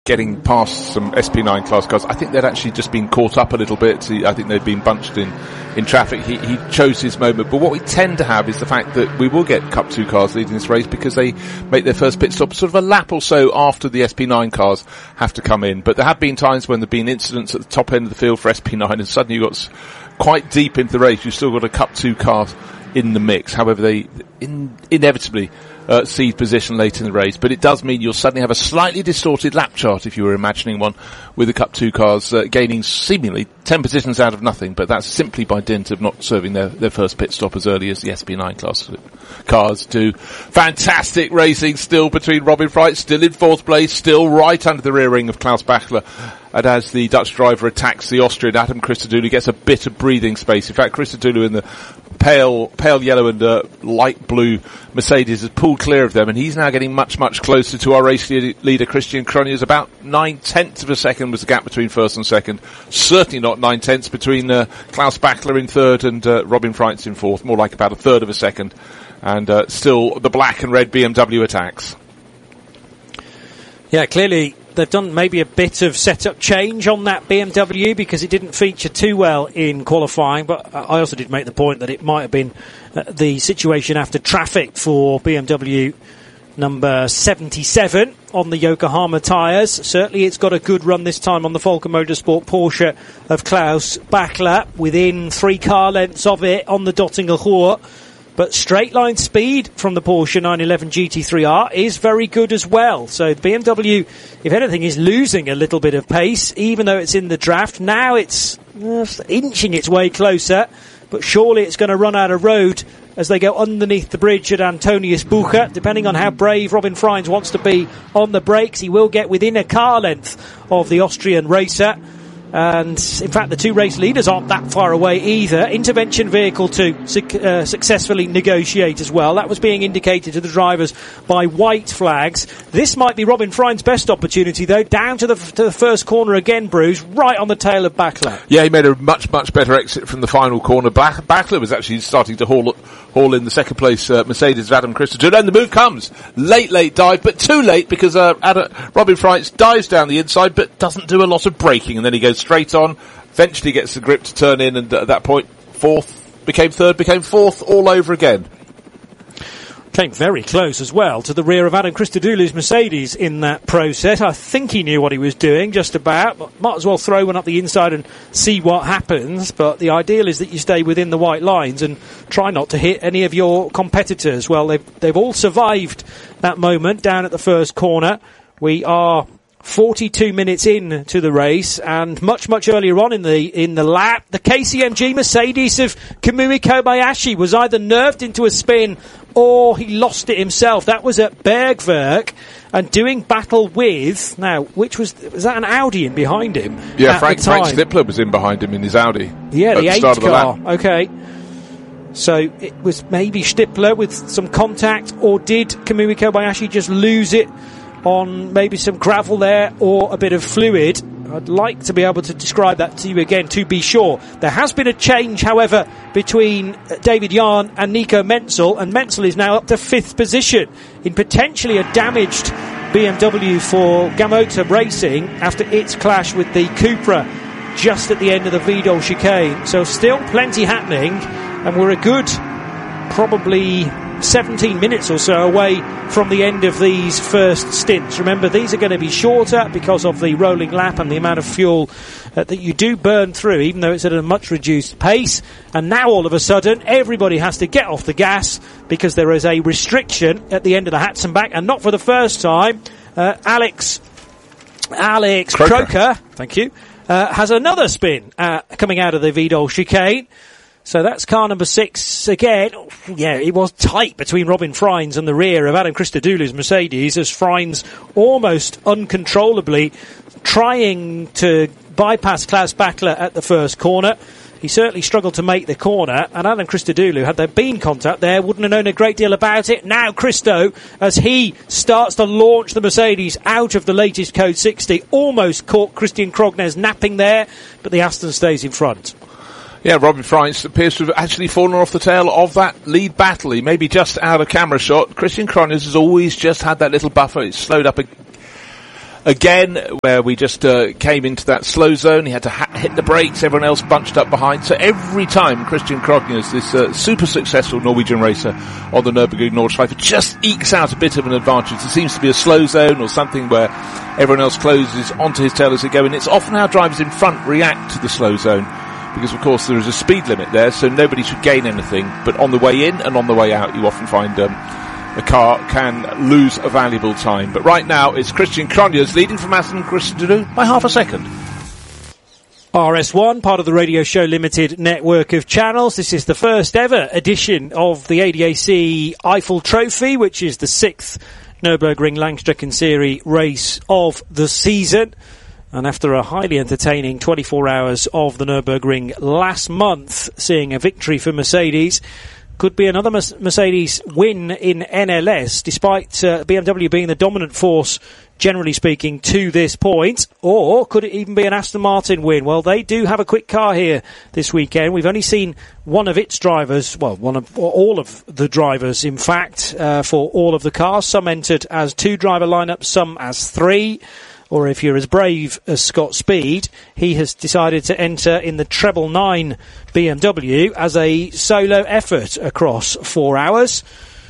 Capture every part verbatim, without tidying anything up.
getting past some S P nine class cars. I think they'd actually just been caught up a little bit. I think they'd been bunched in, in traffic. He, he chose his moment. But what we tend to have is the fact that we will get Cup two cars leading this race because they make their first pit stop sort of a lap or so after the S P nine cars have to come in. But there have been times when there have been incidents at the top end of the field for S P nine and suddenly you got quite deep into the race. You've still got a Cup two car in the mix. However, they in, inevitably Uh, seed position late in the race, but it does mean you'll suddenly have a slightly distorted lap chart if you were imagining one with the Cup two cars uh, gaining seemingly ten positions out of nothing, but that's simply by dint of not serving their, their first pit stop as early as the S P nine class cars do. Fantastic racing still between Robin Frijt, still in fourth place, still right under the rear wing of Klaus Bachler. And as the Dutch driver attacks the Austrian, Adam Christodoulou gets a bit of breathing space. In fact, Christodoulou in the pale, pale yellow and uh, light blue Mercedes has pulled clear of them, and he's now getting much, much closer to our race leader, Christian Cronjes. About nine tenths of a second was the gap between first and second. Certainly not nine tenths between uh, Klaus Bachler in third and uh, Robin Frijt in fourth. More like about a third of a second. And uh, still the black and red B M W attacks. Yeah, clearly they've done maybe a bit of setup change on that B M W because it didn't feature too well in qualifying, but I also did make the point that it might have been uh, the situation after traffic for B M W number seventy-seven on the Yokohama tyres. Certainly it's got a good run this time on the Volker Motorsport Porsche of Klaus Bachler, within three car lengths of it on the Dottinger Ruhr. But straight line speed from the Porsche nine eleven G T three R is very good as well. So the B M W, if anything, is losing a little bit of pace, even though it's in the draft. Now it's uh, inching its way closer, but surely it's going to run out of road as they go underneath the bridge at Antonius Bucher. Depending on how brave Robin Frijt wants to be on the brakes, he will get within a car length of the Austrian racer. And in fact the two race leaders aren't that far away either. Intervention vehicle to su- uh, successfully negotiate as well. That was being indicated to the drivers by white flags. This might be Robin Frijt's best opportunity though. Down to the f- to the first corner again, Bruce, right on the tail of Bachler. Yeah, he made a much much better exit from the final corner. Bach- Bachler was actually starting to haul haul in the second place uh, Mercedes of Adam Christodoulou, and the move comes. Late late dive, but too late because uh, Adam, Robin Frijt dives down the inside but doesn't do a lot of braking, and then he goes straight on, eventually gets the grip to turn in, and at that point fourth became third, became fourth all over again. Came very close as well to the rear of Adam Christodoulou's Mercedes in that process. I think he knew what he was doing just about, but might as well throw one up the inside and see what happens. But the ideal is that you stay within the white lines and try not to hit any of your competitors. Well, they've, they've all survived that moment down at the first corner. We are forty-two minutes in to the race, and much, much earlier on in the in the lap, the K C M G Mercedes of Kamui Kobayashi was either nerved into a spin or he lost it himself. That was at Bergwerk, and doing battle with, now, which was, was that an Audi in behind him? Yeah, Frank, Frank Stippler was in behind him in his Audi. Yeah, the the eight car. The okay. So it was maybe Stippler with some contact, or did Kamui Kobayashi just lose it on maybe some gravel there or a bit of fluid? I'd like to be able to describe that to you again to be sure. There has been a change, however, between David Yarn and Nico Menzel, and Menzel is now up to fifth position in potentially a damaged B M W for Gamota Racing after its clash with the Cupra just at the end of the Vidal chicane. So still plenty happening, and we're a good probably seventeen minutes or so away from the end of these first stints. Remember, these are going to be shorter because of the rolling lap and the amount of fuel uh, that you do burn through, even though it's at a much reduced pace. And now all of a sudden everybody has to get off the gas because there is a restriction at the end of the Hatzenbach, and not for the first time. uh, Alex Alex Croker, Croker thank you uh, has another spin uh, coming out of the Vidal chicane. So that's car number six again. Yeah, it was tight between Robin Frijt and the rear of Adam Christodoulou's Mercedes, as Frijt almost uncontrollably trying to bypass Klaus Bachler at the first corner. He certainly struggled to make the corner, and Adam Christodoulou, had there been contact there, wouldn't have known a great deal about it. Now Christo, as he starts to launch the Mercedes out of the latest Code sixty, almost caught Christian Cronjes napping there, but the Aston stays in front. Yeah, Robin Frijt appears to have actually fallen off the tail of that lead battle. He may be just out of camera shot. Christian Cronjes has always just had that little buffer. It's slowed up a again, where we just uh, came into that slow zone. He had to ha- hit the brakes, everyone else bunched up behind. So every time Christian Krognes, this uh, super successful Norwegian racer on the Nürburgring Nordschleife, just ekes out a bit of an advantage. There seems to be a slow zone or something where everyone else closes onto his tail as they go in. It's often how drivers in front react to the slow zone, because of course there is a speed limit there, so nobody should gain anything. But on the way in and on the way out, you often find um, a car can lose a valuable time. But right now, it's Christian Krognes leading from Aston Christodoulet by half a second. R S one, part of the Radio Show Limited network of channels. This is the first ever edition of the A D A C Eiffel Trophy, which is the sixth Nürburgring Langstrecken Series race of the season. And after a highly entertaining twenty-four hours of the Nürburgring last month, seeing a victory for Mercedes, could be another Mercedes win in N L S, despite uh, B M W being the dominant force, generally speaking, to this point. Or could it even be an Aston Martin win? Well, they do have a quick car here this weekend. We've only seen one of its drivers, well, one of or all of the drivers, in fact, uh, for all of the cars. Some entered as two-driver lineups, some as three. Or if you're as brave as Scott Speed, he has decided to enter in the treble nine B M W as a solo effort across four hours.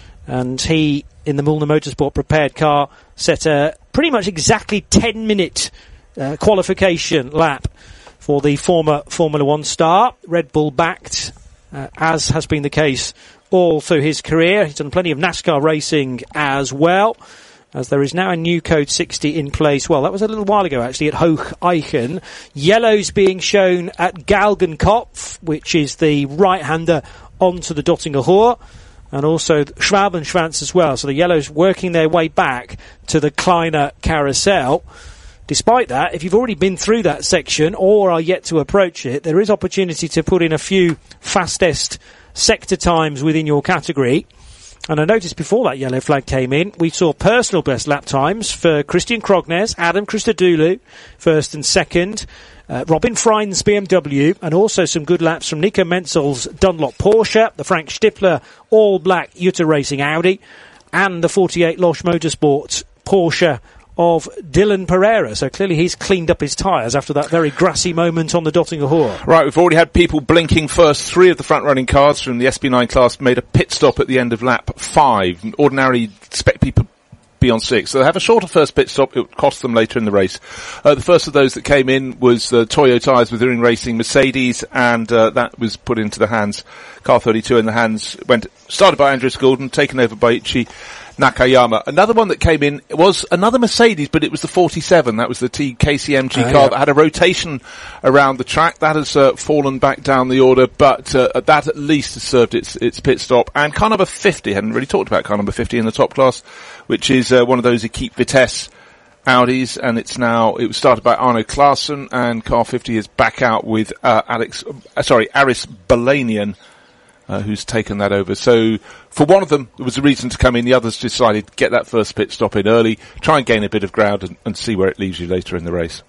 And he, in the Mühlner Motorsport prepared car, set a pretty much exactly ten minute uh, qualification lap for the former Formula One star. Red Bull backed, uh, as has been the case all through his career. He's done plenty of NASCAR racing as well, as there is now a new Code sixty in place. Well, that was a little while ago, actually, at Hoch Eichen. Yellows being shown at Galgenkopf, which is the right-hander onto the Dottinger Hohe, and also Schwabenschwanz as well. So the yellows working their way back to the Kleiner Carousel. Despite that, if you've already been through that section or are yet to approach it, there is opportunity to put in a few fastest sector times within your category. And I noticed before that yellow flag came in, we saw personal best lap times for Christian Krognes, Adam Christodoulou, first and second, uh, Robin Freins B M W, and also some good laps from Nico Menzel's Dunlop Porsche, the Frank Stippler all-black Jutta Racing Audi, and the forty-eight Losch Motorsport Porsche of Dylan Pereira. So clearly he's cleaned up his tyres after that very grassy moment on the Dottinger Hohe. Right, we've already had people blinking first. Three of the front-running cars from the S P nine class made a pit stop at the end of lap five. Ordinarily expect people be on six. So they have a shorter first pit stop. It would cost them later in the race. Uh, the first of those that came in was uh, Toyo Tyres with Uring Racing Mercedes, and uh, that was put into the hands, car thirty-two in the hands, went started by Andreas Gulden, taken over by Ichi Nakayama. Another one that came in was another Mercedes, but it was the forty-seven. That was the T K C M G oh, car yeah. that had a rotation around the track. That has uh, fallen back down the order, but uh, that at least has served its its pit stop. And car number fifty, hadn't really talked about car number fifty in the top class, which is uh, one of those Equipe Vitesse Audis, and it's now, it was started by Arno Klaassen, and car fifty is back out with uh, Alex, uh, sorry, Aris Balanian, Uh, who's taken that over. So for one of them, there was a reason to come in. The others decided to get that first pit stop in early, try and gain a bit of ground and, and see where it leaves you later in the race.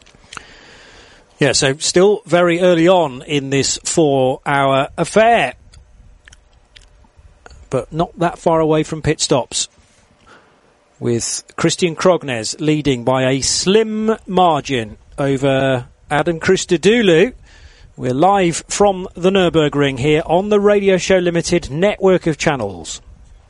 Yeah, so still very early on in this four-hour affair, but not that far away from pit stops, with Christian Krognes leading by a slim margin over Adam Christodoulou. We're live from the Nürburgring here on the Radio Show Limited network of channels.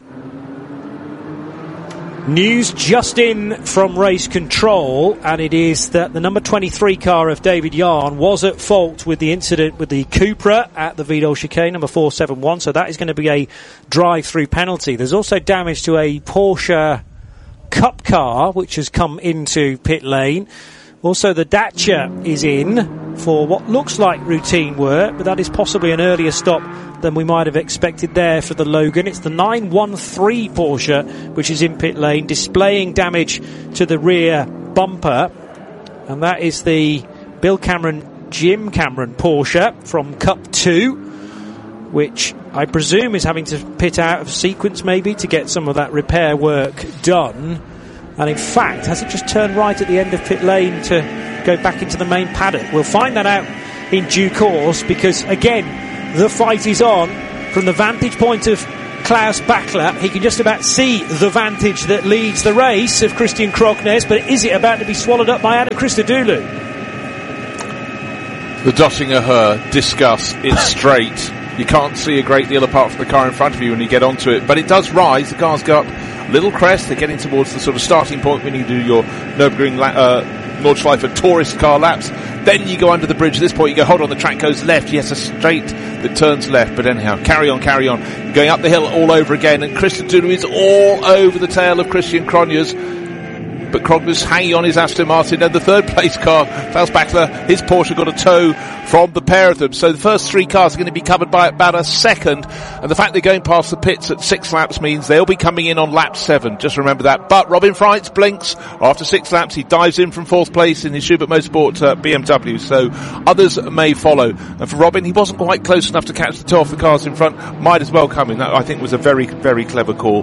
News just in from race control, and it is that the number twenty-three car of David Yarn was at fault with the incident with the Cupra at the Vidal chicane, number four seven one, so that is going to be a drive-through penalty. There's also damage to a Porsche Cup car, which has come into pit lane. Also, the Dacia is in for what looks like routine work, but that is possibly an earlier stop than we might have expected there for the Logan. It's the nine one three Porsche, which is in pit lane, displaying damage to the rear bumper. And that is the Bill Cameron, Jim Cameron Porsche from Cup two, which I presume is having to pit out of sequence maybe to get some of that repair work done. And in fact, has it just turned right at the end of pit lane to go back into the main paddock? We'll find that out in due course, because again, the fight is on from the vantage point of Klaus Bachler. He can just about see the Vantage that leads the race of Christian Krognes, but is it about to be swallowed up by Adam Christodoulou? The Döttinger Her discuss, it's straight. You can't see a great deal apart from the car in front of you when you get onto it, but it does rise. The cars go up little crest. They're getting towards the sort of starting point when you do your Nürburgring la- uh, Nordschleife tourist car laps. Then you go under the bridge. At this point you go, hold on, the track goes left. Yes, a straight that turns left. But anyhow, carry on, carry on. You're going up the hill all over again, and Christodoulou is all over the tail of Christian Krognes. But Krognes hanging on his Aston Martin, and the third place car, Klaus Bachler, his Porsche got a tow from the pair of them. So the first three cars are going to be covered by about a second, and the fact they're going past the pits at six laps means they'll be coming in on lap seven. Just remember that. But Robin Freitz blinks after six laps. He dives in from fourth place in his Schubert Motorsport uh, B M W, so others may follow. And for Robin, he wasn't quite close enough to catch the toe off the cars in front. Might as well come in. That, I think, was a very, very clever call.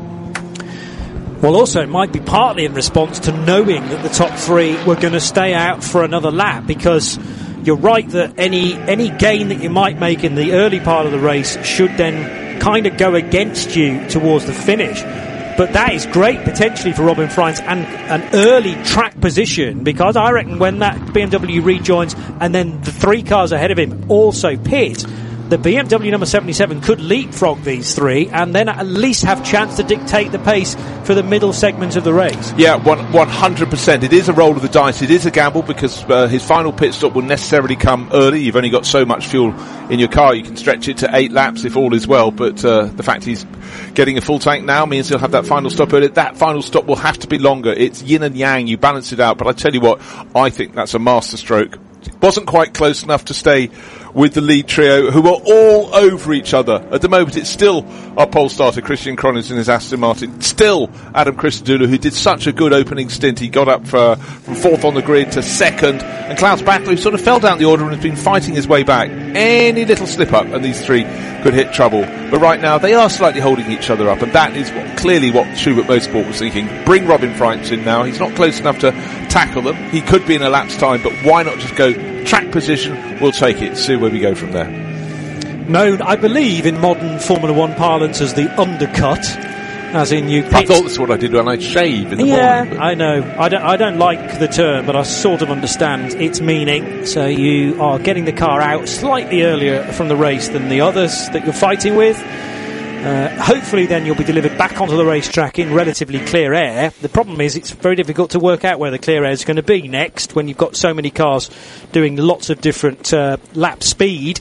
Well, also, it might be partly in response to knowing that the top three were going to stay out for another lap, because you're right that any any gain that you might make in the early part of the race should then kind of go against you towards the finish. But that is great potentially for Robin Freitz and an early track position, because I reckon when that B M W rejoins and then the three cars ahead of him also pit, the B M W number seventy-seven could leapfrog these three and then at least have chance to dictate the pace for the middle segment of the race. Yeah, one, one hundred percent. It is a roll of the dice. It is a gamble, because uh, his final pit stop will necessarily come early. You've only got so much fuel in your car. You can stretch it to eight laps if all is well, but uh, the fact he's getting a full tank now means he'll have that final stop early. That final stop will have to be longer. It's yin and yang. You balance it out, but I tell you what, I think that's a masterstroke. Wasn't quite close enough to stay with the lead trio, who are all over each other. At the moment, it's still our pole starter, Christian Krognes in his Aston Martin. Still Adam Christodoulou, who did such a good opening stint. He got up for, from fourth on the grid to second. And Klaus Bachler, who sort of fell down the order and has been fighting his way back. Any little slip up, and these three could hit trouble. But right now, they are slightly holding each other up, and that is what, clearly what Schubert Motorsport was thinking. Bring Robin Freitz in now. He's not close enough to tackle them. He could be in a lap's time, but why not just go track position? We'll take it. See where we go from there. Known, I believe, in modern Formula One parlance as the undercut, as in you pit. I thought that's what I did when I shave in the yeah, morning. Yeah, I know. I don't, I don't like the term, but I sort of understand its meaning. So you are getting the car out slightly earlier from the race than the others that you're fighting with. Uh, hopefully then you'll be delivered back onto the racetrack in relatively clear air. The problem is it's very difficult to work out where the clear air is going to be next when you've got so many cars doing lots of different uh, lap speed.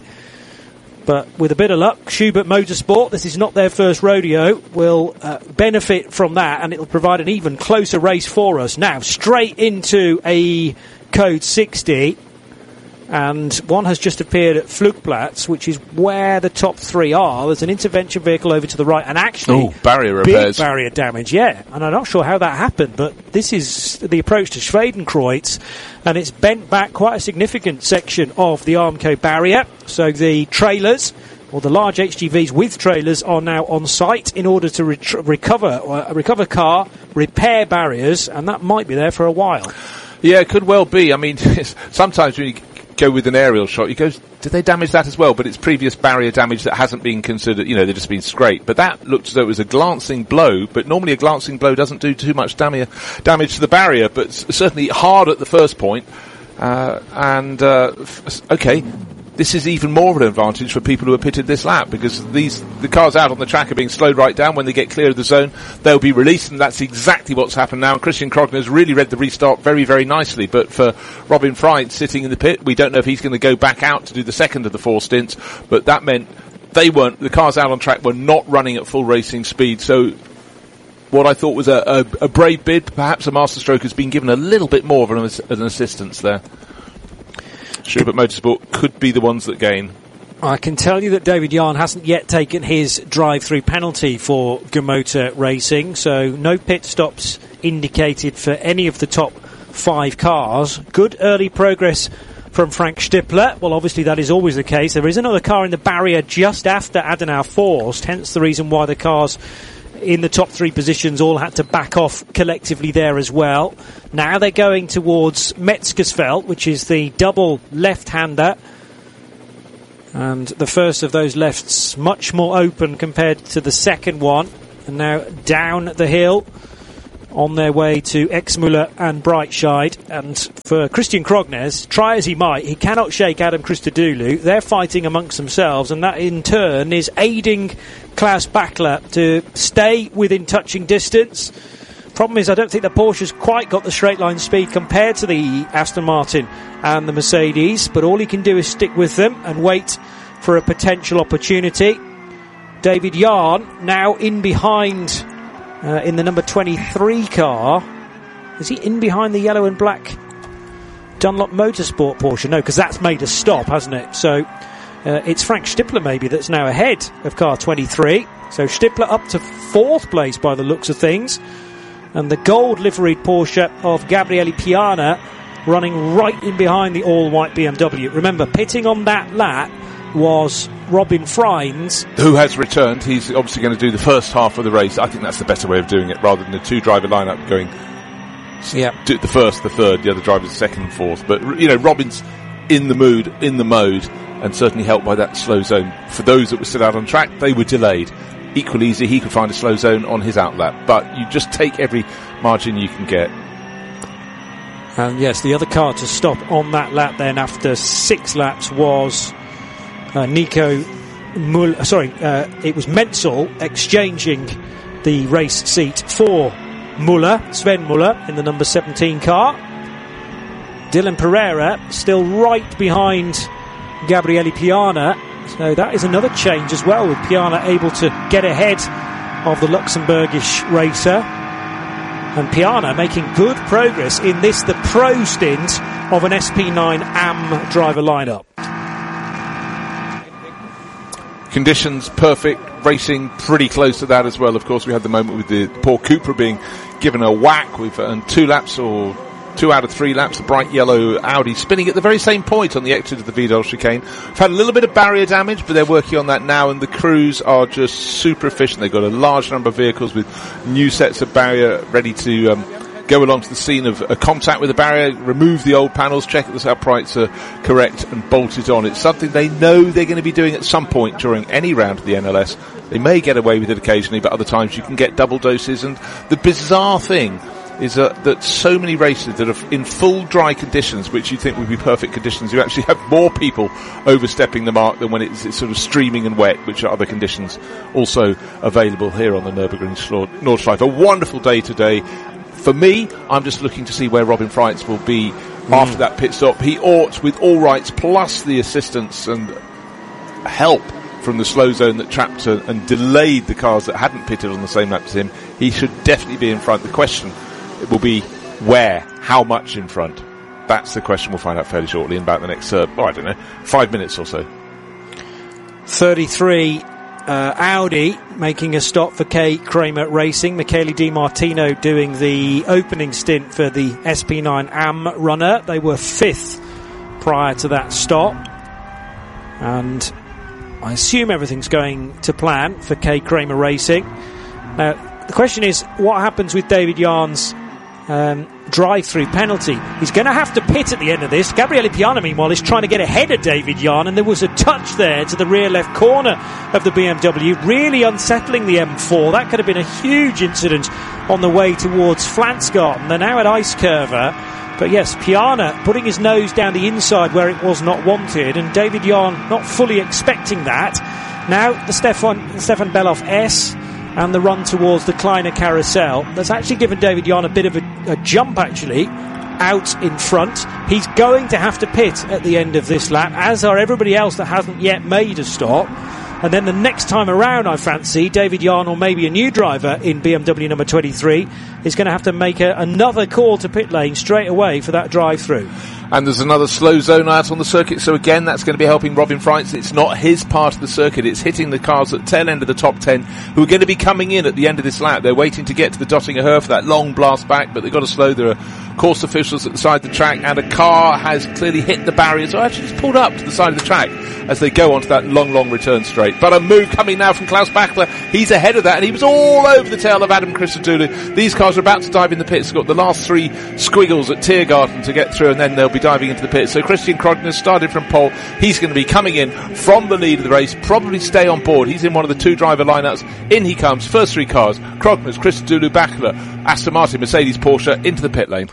But with a bit of luck, Schubert Motorsport, this is not their first rodeo, will uh, benefit from that, and it'll provide an even closer race for us. Now, straight into a Code sixty. And one has just appeared at Flugplatz, which is where the top three are. There's an intervention vehicle over to the right, and actually, Ooh, barrier big repairs. barrier damage, yeah. And I'm not sure how that happened, but this is the approach to Schwedenkreuz, and it's bent back quite a significant section of the Armco barrier. So the trailers, or the large H G Vs with trailers, are now on site in order to ret- recover uh, recover car, repair barriers, and that might be there for a while. Yeah, it could well be. I mean, sometimes when you go with an aerial shot, you go, did they damage that as well? But it's previous barrier damage that hasn't been considered, you know, they've just been scraped. But that looked as though it was a glancing blow, but normally a glancing blow doesn't do too much damage, damage to the barrier, but certainly hard at the first point. Uh, and, uh, f- okay, this is even more of an advantage for people who have pitted this lap, because these the cars out on the track are being slowed right down. When they get clear of the zone, they'll be released, and that's exactly what's happened now. And Christian Krognes has really read the restart very, very nicely. But for Robin Freitz sitting in the pit, we don't know if he's going to go back out to do the second of the four stints, but that meant they weren't, the cars out on track were not running at full racing speed. So what I thought was a, a, a brave bid, perhaps a masterstroke, has been given a little bit more of an, an assistance there. Schubert Motorsport could be the ones that gain. I can tell you that David Yarn hasn't yet taken his drive-through penalty for Gemotor Racing, so no pit stops indicated for any of the top five cars. Good early progress from Frank Stippler. Well, obviously that is always the case. There is another car in the barrier just after Adenauer Forst, hence the reason why the cars in the top three positions all had to back off collectively there as well. Now they're going towards Metzgersfeld, which is the double left-hander. And the first of those lefts much more open compared to the second one. And now down the hill on their way to Exmuller and Breitscheid. And for Christian Krognes, try as he might, he cannot shake Adam Christodoulou. They're fighting amongst themselves, and that in turn is aiding Klaus Bachler to stay within touching distance. Problem is, I don't think the Porsche's quite got the straight line speed compared to the Aston Martin and the Mercedes, but all he can do is stick with them and wait for a potential opportunity. David Yarn now in behind uh, in the number twenty-three car. Is he in behind the yellow and black Dunlop Motorsport Porsche? No, because that's made a stop, hasn't it? So uh, it's Frank Stippler maybe that's now ahead of car twenty-three. So Stippler up to fourth place by the looks of things. And the gold liveried Porsche of Gabriele Piana running right in behind the all-white B M W. Remember, pitting on that lap was Robin Freins, who has returned. He's obviously going to do the first half of the race. I think that's the better way of doing it, rather than the two-driver lineup going yeah. do the first, the third, the other driver's the second and fourth. But, you know, Robin's in the mood, in the mode, and certainly helped by that slow zone. For those that were still out on track, they were delayed. Equally easy, he could find a slow zone on his outlap. But you just take every margin you can get. And yes, the other car to stop on that lap then after six laps was uh, Nico Mull. Sorry, uh, it was Menzel exchanging the race seat for Muller, Sven Muller, in the number seventeen car. Dylan Pereira still right behind Gabriele Piana. So that is another change as well, with Piana able to get ahead of the Luxembourgish racer. And Piana making good progress in this, the pro stint of an S P nine A M driver lineup. Conditions perfect, racing pretty close to that as well. Of course, we had the moment with the poor Cupra being given a whack. We've earned two laps or two out of three laps. The bright yellow Audi spinning at the very same point on the exit of the Vidal chicane. We've had a little bit of barrier damage, but they're working on that now, and the crews are just super efficient. They've got a large number of vehicles with new sets of barrier ready to um, go along to the scene of a contact with the barrier, remove the old panels, check that the uprights are correct, and bolt it on. It's something they know they're going to be doing at some point during any round of the N L S. They may get away with it occasionally, but other times you can get double doses. And the bizarre thing is uh, that so many races that are in full dry conditions, which you think would be perfect conditions, you actually have more people overstepping the mark than when it's, it's sort of streaming and wet, which are other conditions also available here on the Nürburgring Nordschleife. A wonderful day today. For me, I'm just looking to see where Robin Freitz will be mm. after that pit stop. He ought, with all rights, plus the assistance and help from the slow zone that trapped and delayed the cars that hadn't pitted on the same lap as him, he should definitely be in front. The question it will be where, how much in front. That's the question we'll find out fairly shortly in about the next, uh, oh, I don't know, five minutes or so. thirty-three uh, Audi making a stop for Kay Kramer Racing. Michele Di Martino doing the opening stint for the S P nine A M runner. They were fifth prior to that stop. And I assume everything's going to plan for Kay Kramer Racing. Now, the question is, what happens with David Yarn's Um, drive-through penalty? He's going to have to pit at the end of this. Gabriele Piana, meanwhile, is trying to get ahead of David Yarn, and there was a touch there to the rear left corner of the B M W, really unsettling the M four. That could have been a huge incident on the way towards Flansgarten. They're now at Eiskurve, but yes, Piana putting his nose down the inside where it was not wanted, and David Yarn not fully expecting that. Now the Stefan, Stefan Beloff S and the run towards the Kleiner Carousel. That's actually given David Yarn a bit of a, a jump, actually, out in front. He's going to have to pit at the end of this lap, as are everybody else that hasn't yet made a stop. And then the next time around, I fancy, David Yarn, or maybe a new driver in B M W number twenty-three, is going to have to make a, another call to pit lane straight away for that drive-through. And there's another slow zone out on the circuit, so again, that's going to be helping Robin Freitz. It's not his part of the circuit, it's hitting the cars at the tail end of the top ten, who are going to be coming in at the end of this lap. They're waiting to get to the Dottinger Höhe for that long blast back, but they've got to slow. There are course officials at the side of the track, and a car has clearly hit the barriers, or actually just pulled up to the side of the track as they go onto that long, long return straight. fantastic. But a move coming now from Klaus Bachler. He's ahead of that, and he was all over the tail of Adam Christodoulou. These cars are about to dive in the pits. Got the last three squiggles at Tiergarten to get through, and then they'll be diving into the pits. So Christian Krogner started from pole. He's going to be coming in from the lead of the race, probably stay on board. He's in one of the two driver lineups. In he comes. First three cars. Krogner's, Christodoulou, Bachler, Aston Martin, Mercedes, Porsche into the pit lane.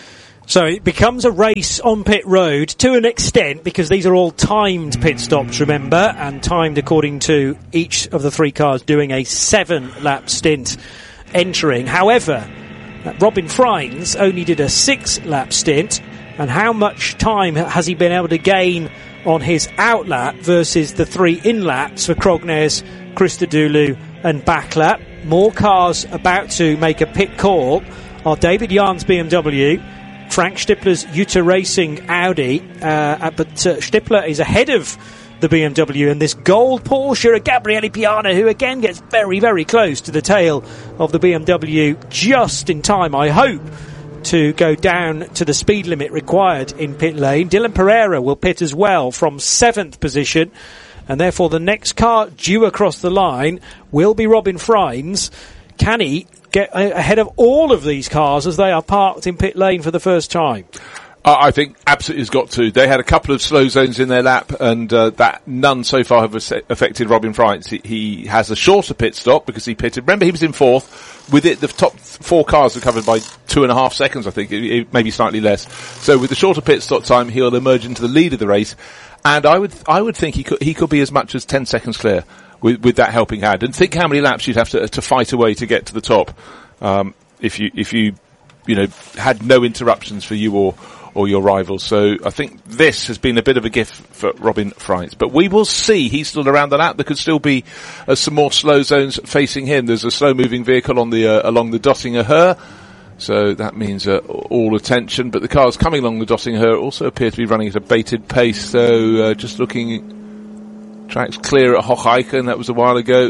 So it becomes a race on pit road to an extent, because these are all timed pit stops, remember, and timed according to each of the three cars doing a seven-lap stint entering. However, Robin Freins only did a six-lap stint, and how much time has he been able to gain on his outlap versus the three in-laps for Krognes, Christodoulou and Bachler? More cars about to make a pit call are David Yarn's B M W, Frank Stippler's Jutta Racing Audi, uh, but uh, Stippler is ahead of the B M W, and this gold Porsche, a Gabriele Piana, who again gets very, very close to the tail of the B M W, just in time, I hope, to go down to the speed limit required in pit lane. Dylan Pereira will pit as well from seventh position, and therefore the next car due across the line will be Robin Freins. Can he get ahead of all of these cars as they are parked in pit lane for the first time? Uh, I think absolutely has got to. They had a couple of slow zones in their lap, and uh, that none so far have affected Robin Freins. He, he has a shorter pit stop because he pitted. Remember, he was in fourth. With it, the top four cars are covered by two and a half seconds, I think, it, it, maybe slightly less. So with the shorter pit stop time, he'll emerge into the lead of the race, and I would I would think he could he could be as much as ten seconds clear with with that helping hand. And think how many laps you'd have to to fight away to get to the top, um, if you if you you know had no interruptions for you or. or your rivals. So I think this has been a bit of a gift for Robin Freins. But we will see. He's still around the lap. There could still be uh, some more slow zones facing him. There's a slow-moving vehicle on the uh, along the Döttinger Höhe. So that means uh, all attention. But the cars coming along the Döttinger Höhe also appear to be running at a bated pace. So uh, just looking, tracks clear at Hocheichen. That was a while ago.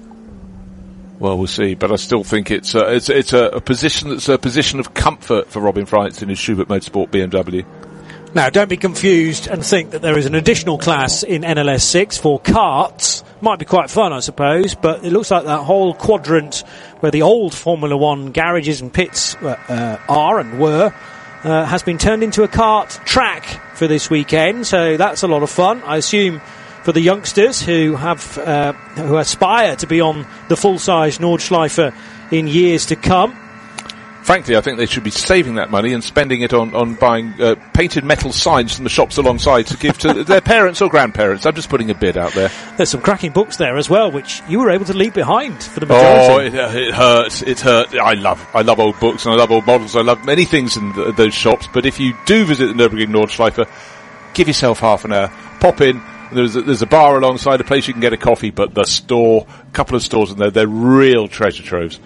Well, we'll see, but I still think it's a, it's, it's a, a position that's a position of comfort for Robin Freins in his Schubert Motorsport B M W. Now, don't be confused and think that there is an additional class in N L S six for karts. Might be quite fun, I suppose, but it looks like that whole quadrant where the old Formula One garages and pits uh, uh, are and were uh, has been turned into a kart track for this weekend, so that's a lot of fun. I assume for the youngsters who have uh, who aspire to be on the full-size Nordschleife in years to come. Frankly, I think they should be saving that money and spending it on, on buying uh, painted metal signs from the shops alongside to give to their parents or grandparents. I'm just putting a bid out there. There's some cracking books there as well, which you were able to leave behind for the majority. Oh, it, it hurts. It hurts. I love I love old books and I love old models. I love many things in the, those shops. But if you do visit the Nürburgring Nordschleife, give yourself half an hour. Pop in. There's a, there's a bar alongside, a place you can get a coffee, but the store, a couple of stores in there, they're real treasure troves.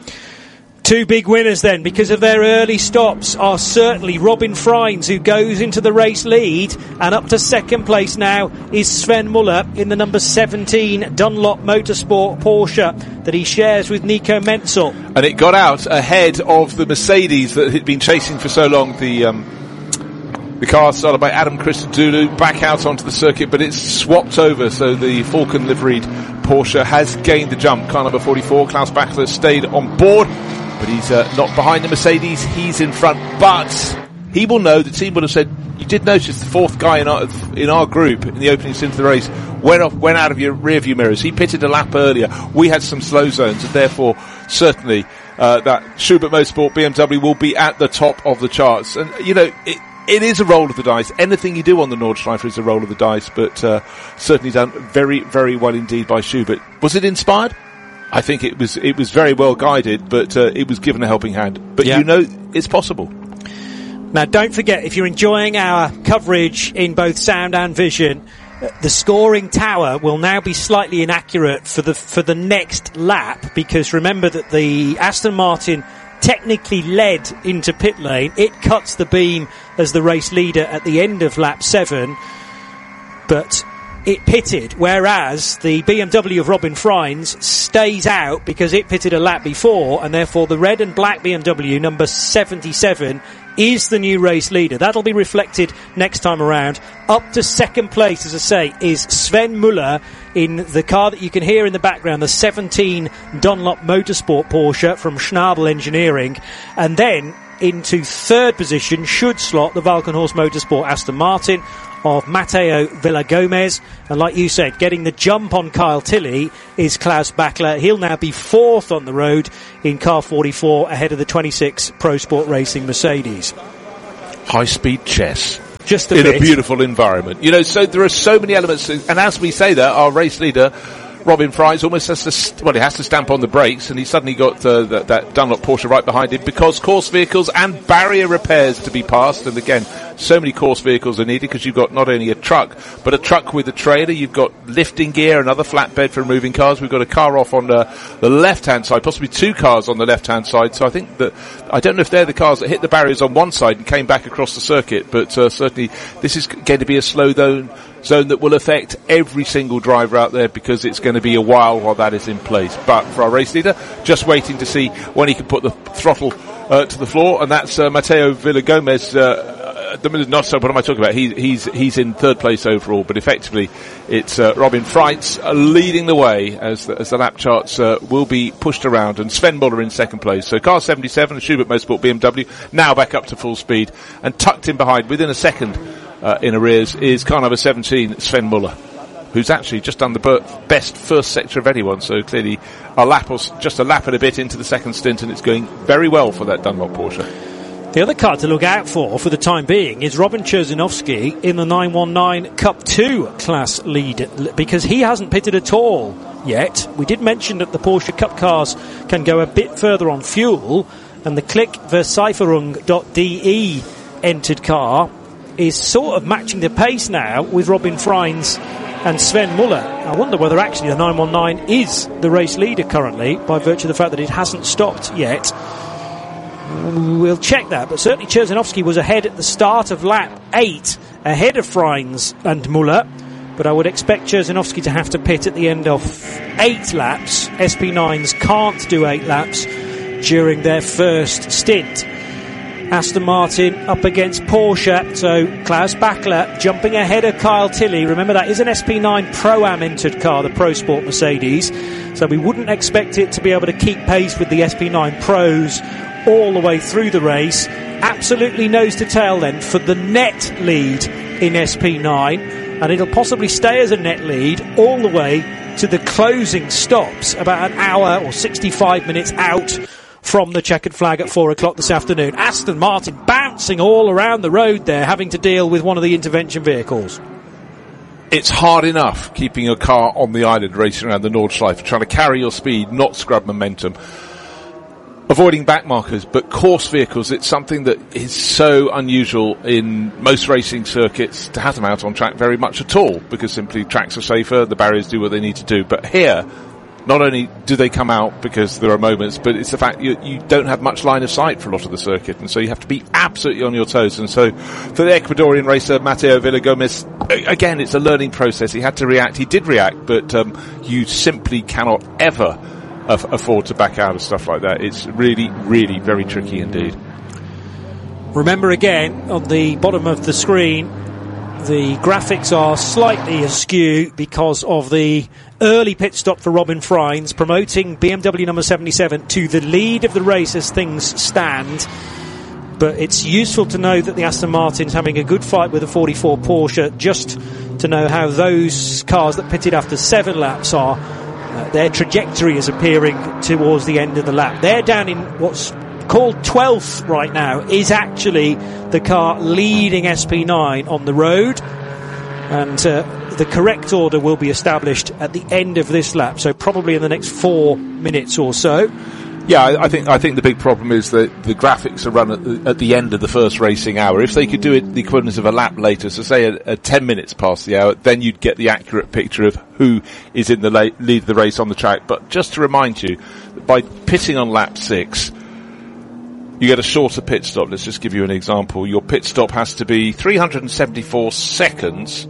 Two big winners then, because of their early stops, are certainly Robin Freins, who goes into the race lead, and up to second place now is Sven Muller in the number seventeen Dunlop Motorsport Porsche that he shares with Nico Menzel. And it got out ahead of the Mercedes that had been chasing for so long. The um, the car started by Adam Christodoulou back out onto the circuit, but it's swapped over, so the Falcon liveried Porsche has gained the jump. Car number forty-four, Klaus Bachler, stayed on board, but he's uh, not behind the Mercedes, he's in front. But he will know, the team would have said, you did notice the fourth guy in our, in our group in the opening stint of the race went off, went out of your rear view mirrors. He pitted a lap earlier. We had some slow zones, and therefore certainly uh, that Schubert Motorsport B M W will be at the top of the charts. And you know, it, It is a roll of the dice. Anything you do on the Nordschleife is a roll of the dice, but uh, certainly done very, very well indeed by Schubert. Was it inspired? I think it was. It was very well guided, but uh, it was given a helping hand. But yeah. You know, it's possible. Now, don't forget, if you're enjoying our coverage in both sound and vision, the scoring tower will now be slightly inaccurate for the for the next lap, because remember that the Aston Martin technically led into pit lane. It cuts the beam as the race leader at the end of lap seven, but it pitted, whereas the B M W of Robin Freins stays out because it pitted a lap before, and therefore the red and black B M W number seventy-seven is the new race leader. That'll be reflected next time around. Up to second place, as I say, is Sven Muller in the car that you can hear in the background, the seventeen Dunlop Motorsport Porsche from Schnabel Engineering. And then into third position should slot the Valkenhorst Motorsport Aston Martin of Matteo Villagomez. And like you said, getting the jump on Kyle Tilley is Klaus Bachler. He'll now be fourth on the road in car forty-four ahead of the twenty-six Pro Sport Racing Mercedes. High-speed chess. Just a in bit. a beautiful environment. You know, so there are so many elements. And as we say that, our race leader, Robin Fries, almost has to, st- well, he has to stamp on the brakes, and he suddenly got uh, that, that Dunlop Porsche right behind him because course vehicles and barrier repairs to be passed. And again, so many course vehicles are needed because you've got not only a truck, but a truck with a trailer. You've got lifting gear, another flatbed for moving cars. We've got a car off on the, the left-hand side, possibly two cars on the left-hand side. So I think that, I don't know if they're the cars that hit the barriers on one side and came back across the circuit, but uh, certainly this is going to be a slow zone. zone that will affect every single driver out there because it's going to be a while while that is in place. But for our race leader, just waiting to see when he can put the throttle uh, to the floor, and that's uh, Matteo Villagomez. Uh, not so. What am I talking about? He, he's he's in third place overall, but effectively it's uh, Robin Freitz uh, leading the way as the, as the lap charts uh, will be pushed around, and Sven Muller in second place. So car seventy-seven, Schubert Motorsport B M W, now back up to full speed, and tucked in behind within a second. Uh, in arrears is car number seventeen, Sven Muller, who's actually just done the ber- best first sector of anyone. So clearly a lap or just a lap and a bit into the second stint, and it's going very well for that Dunlop Porsche. The other car to look out for, for the time being, is Robin Cherzinovsky in the nine one nine Cup two class lead, because he hasn't pitted at all yet. We did mention that the Porsche Cup cars can go a bit further on fuel, and the Click Versicherung dot D E entered car is sort of matching the pace now with Robin Freins and Sven Muller. I wonder whether actually the nine one nine is the race leader currently, by virtue of the fact that it hasn't stopped yet. We'll check that, but certainly Cherzinovsky was ahead at the start of lap eight, ahead of Freins and Muller, but I would expect Cherzinovsky to have to pit at the end of eight laps. S P nines can't do eight laps during their first stint. Aston Martin up against Porsche, so Klaus Bachler jumping ahead of Kyle Tilley. Remember, that is an S P nine Pro-Am entered car, the Pro Sport Mercedes, so we wouldn't expect it to be able to keep pace with the S P nine Pros all the way through the race. Absolutely nose to tail then for the net lead in S P nine, and it'll possibly stay as a net lead all the way to the closing stops, about an hour or sixty-five minutes out from the checkered flag at four o'clock this afternoon. Aston Martin bouncing all around the road there, having to deal with one of the intervention vehicles. It's hard enough keeping your car on the island racing around the Nordschleife, trying to carry your speed, not scrub momentum, avoiding back markers, but course vehicles, it's something that is so unusual in most racing circuits to have them out on track very much at all, because simply tracks are safer, the barriers do what they need to do. But here, not only do they come out because there are moments, but it's the fact you, you don't have much line of sight for a lot of the circuit, and so you have to be absolutely on your toes. And so for the Ecuadorian racer Matteo Villagomez, again, it's a learning process. He had to react. He did react, but um, you simply cannot ever af- afford to back out of stuff like that. It's really, really very tricky indeed. Remember again, on the bottom of the screen, the graphics are slightly askew because of the early pit stop for Robin Freins, promoting B M W number seventy-seven to the lead of the race as things stand. But it's useful to know that the Aston Martin's having a good fight with the forty-four Porsche, just to know how those cars that pitted after seven laps are. Uh, their trajectory is appearing towards the end of the lap. They're down in what's called twelfth right now, is actually the car leading S P nine on the road, and uh, the correct order will be established at the end of this lap, so probably in the next four minutes or so. Yeah, I, I think I think the big problem is that the graphics are run at the, at the end of the first racing hour. If they could do it the equivalent of a lap later, so say at, at ten minutes past the hour, then you'd get the accurate picture of who is in the la- lead of the race on the track. But just to remind you, by pitting on lap six, you get a shorter pit stop. Let's just give you an example. Your pit stop has to be three hundred seventy-four seconds.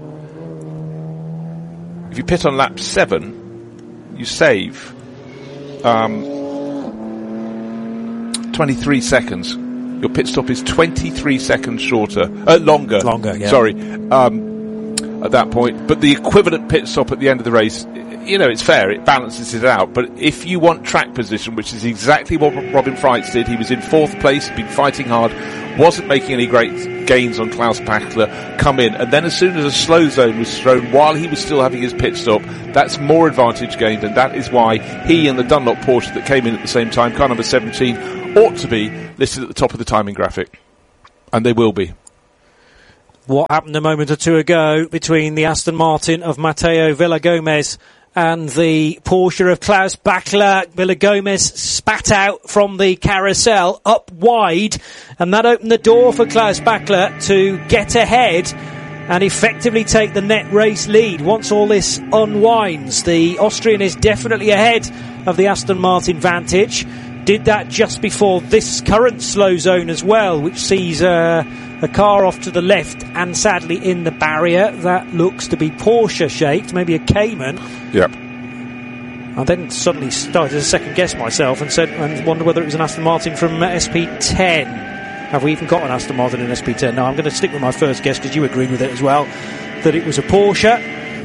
If you pit on lap seven, you save um, twenty-three seconds. your pit stop is twenty-three seconds shorter, uh, longer. Longer, yeah. Sorry, um, at that point. But the equivalent pit stop at the end of the race, you know, it's fair, it balances it out. But if you want track position, which is exactly what Robin Freitz did, he was in fourth place, he'd been fighting hard, wasn't making any great gains on Klaus Bachler, come in, and then as soon as a slow zone was thrown while he was still having his pit stop, that's more advantage gained, and that is why he and the Dunlop Porsche that came in at the same time, car number seventeen, ought to be listed at the top of the timing graphic. And they will be. What happened a moment or two ago between the Aston Martin of Matteo Villagomez and the Porsche of Klaus Bachler? Villagomez spat out from the carousel up wide, and that opened the door for Klaus Bachler to get ahead and effectively take the net race lead. Once all this unwinds, the Austrian is definitely ahead of the Aston Martin Vantage. Did that just before this current slow zone as well, which sees uh, a car off to the left and sadly in the barrier. That looks to be Porsche shaped, maybe a Cayman. Yep. I then suddenly started to second guess myself and said, and wonder whether it was an Aston Martin from uh, S P ten. Have we even got an Aston Martin in S P ten? No, I'm going to stick with my first guess because you agreed with it as well, that it was a Porsche.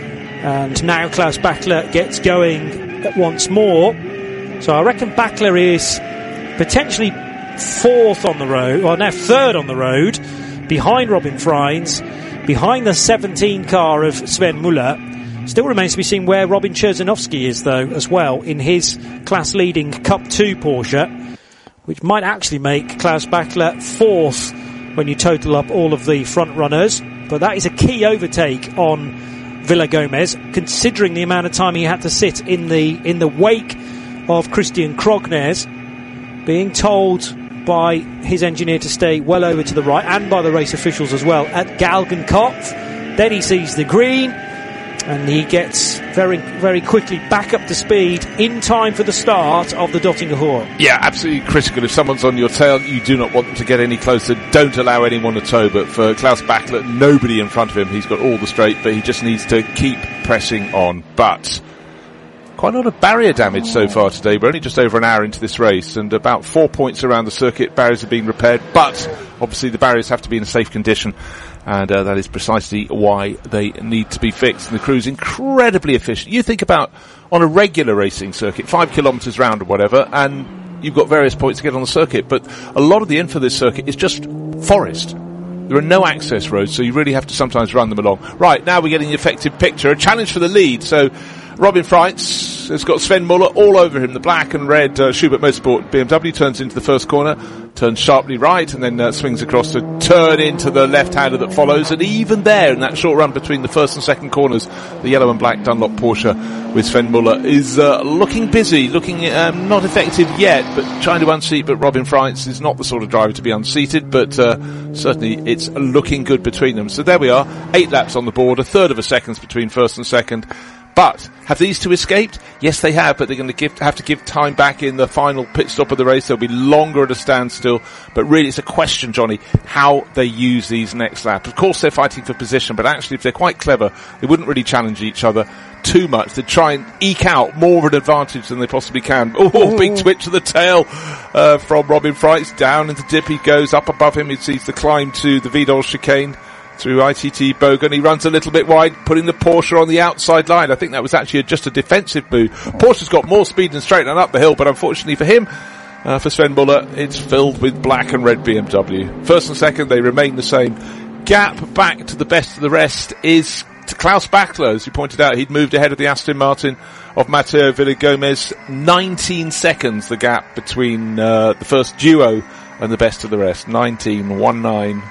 And now Klaus Bachler gets going once more. So I reckon Bachler is potentially fourth on the road, or now third on the road, behind Robin Freins, behind the seventeen car of Sven Muller. Still remains to be seen where Robin Cherzinovsky is, though, as well, in his class-leading Cup two Porsche, which might actually make Klaus Bachler fourth when you total up all of the front runners. But that is a key overtake on Villagomez, considering the amount of time he had to sit in the in the wake of Christian Krognes, being told by his engineer to stay well over to the right, and by the race officials as well, at Galgenkopf. Then he sees the green, and he gets very, very quickly back up to speed in time for the start of the Döttinger Hohe. Yeah, absolutely critical. If someone's on your tail, you do not want them to get any closer. Don't allow anyone to tow. But for Klaus Bachler, nobody in front of him. He's got all the straight, but he just needs to keep pressing on. But quite a lot of barrier damage so far today. We're only just over an hour into this race, and about four points around the circuit. Barriers are being repaired, but obviously the barriers have to be in a safe condition, and uh, that is precisely why they need to be fixed. And the crew's incredibly efficient. You think about on a regular racing circuit, five kilometres round or whatever, and you've got various points to get on the circuit, but a lot of the info of this circuit is just forest. There are no access roads, so you really have to sometimes run them along. Right, now we're getting the effective picture. A challenge for the lead, so Robin Freitz has got Sven Muller all over him. The black and red uh, Schubert Motorsport B M W turns into the first corner, turns sharply right, and then uh, swings across to turn into the left-hander that follows. And even there, in that short run between the first and second corners, the yellow and black Dunlop Porsche with Sven Muller is uh, looking busy, looking um, not effective yet, but trying to unseat. But Robin Freitz is not the sort of driver to be unseated, but uh, certainly it's looking good between them. So there we are, eight laps on the board, a third of a second between first and second. But have these two escaped? Yes, they have, but they're going to give, have to give time back in the final pit stop of the race. They'll be longer at a standstill. But really, it's a question, Johnny, how they use these next laps. Of course, they're fighting for position, but actually, if they're quite clever, they wouldn't really challenge each other too much. They'd try and eke out more of an advantage than they possibly can. Oh, big twitch to the tail uh, from Robin Freitz. Down into dip he goes. Up above him, he sees the climb to the Vidal chicane through I T T Bogan. He runs a little bit wide, putting the Porsche on the outside line. I think that was actually a, just a defensive move. Porsche's got more speed than straight and up the hill, but unfortunately for him, uh, for Sven Muller, it's filled with black and red B M W. First and second, they remain the same. Gap back to the best of the rest is to Klaus Bachler. As you pointed out, he'd moved ahead of the Aston Martin of Matteo Villagomez. nineteen seconds the gap between uh, the first duo and the best of the rest. nineteen one nine.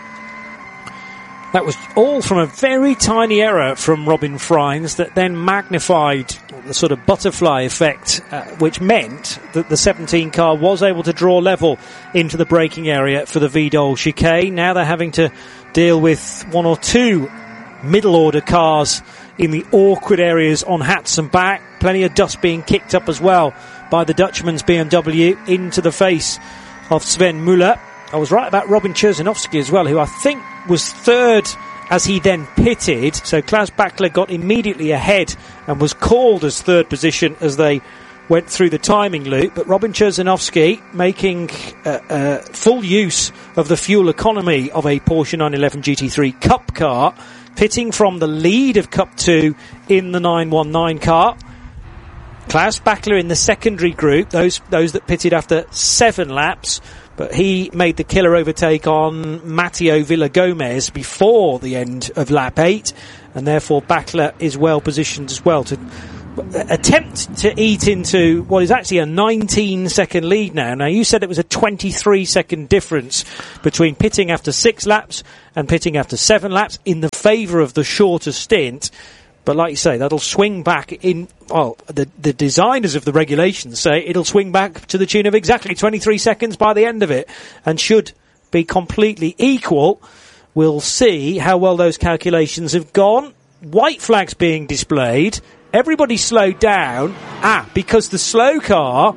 That was all from a very tiny error from Robin Freins that then magnified the sort of butterfly effect, uh, which meant that the seventeen car was able to draw level into the braking area for the Vidal chicane. Now they're having to deal with one or two middle order cars in the awkward areas on hats and back. Plenty of dust being kicked up as well by the Dutchman's B M W into the face of Sven Muller. I was right about Robin Cherzinovsky as well, who I think was third as he then pitted. So Klaus Bachler got immediately ahead and was called as third position as they went through the timing loop, but Robin Cherzinovsky making uh, uh, full use of the fuel economy of a Porsche nine eleven G T three Cup car, pitting from the lead of Cup two in the nine one nine car. Klaus Bachler in the secondary group, those those that pitted after seven laps, but he made the killer overtake on Matteo Villagomez before the end of lap eight, and therefore Bachler is well positioned as well to attempt to eat into what is actually a nineteen second lead now. Now, you said it was a twenty-three second difference between pitting after six laps and pitting after seven laps in the favour of the shorter stint. But like you say, that'll swing back in, well, the, the designers of the regulations say it'll swing back to the tune of exactly twenty-three seconds by the end of it, and should be completely equal. We'll see how well those calculations have gone. White flags being displayed. Everybody slowed down. Ah, because the slow car,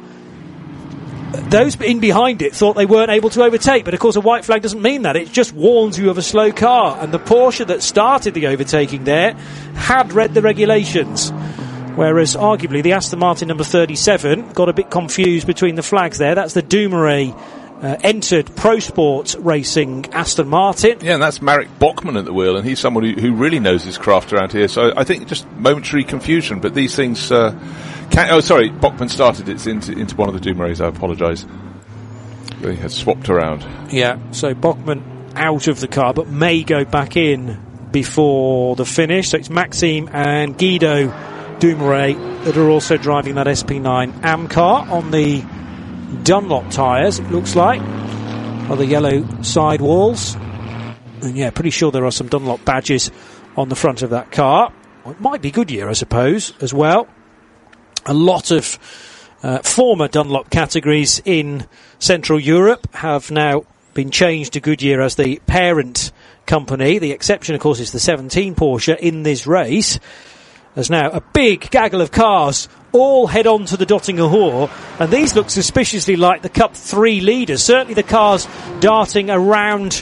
those in behind it thought they weren't able to overtake, but of course a white flag doesn't mean that. It just warns you of a slow car, and the Porsche that started the overtaking there had read the regulations, whereas arguably the Aston Martin number thirty-seven got a bit confused between the flags there. That's the Dumoulin uh, entered Pro Sport Racing Aston Martin. Yeah, and that's Marek Bachmann at the wheel, and he's someone who, who really knows his craft around here, so I think just momentary confusion, but these things uh, can, oh sorry, Bachmann started it into, into one of the Dumoulins, I apologise. He had swapped around. Yeah, so Bachmann out of the car, but may go back in before the finish. So it's Maxime and Guido Dumoulin that are also driving that S P nine A M car on the Dunlop tyres, it looks like, on the yellow sidewalls. And yeah, pretty sure there are some Dunlop badges on the front of that car. Well, it might be Goodyear, I suppose, as well. A lot of uh, former Dunlop categories in Central Europe have now been changed to Goodyear as the parent company. The exception, of course, is the seventeen Porsche in this race. There's now a big gaggle of cars all head on to the Döttinger Hohe, and these look suspiciously like the Cup three leaders. Certainly the cars darting around